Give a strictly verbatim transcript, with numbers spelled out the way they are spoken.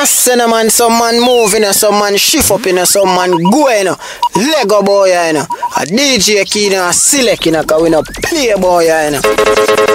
a send a man, some man moving, some man shift up in, some man going, Lego boy, you know. A D J key, a select, you know, cause we no play boy, you know.